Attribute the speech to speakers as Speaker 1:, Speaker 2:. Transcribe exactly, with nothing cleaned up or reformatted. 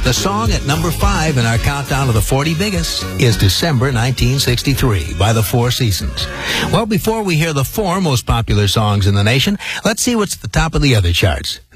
Speaker 1: The song at number five in our countdown of the forty biggest is December nineteen sixty-three by the Four Seasons. Well, before we hear the four most popular songs in the nation, let's see what's at the top of the other charts.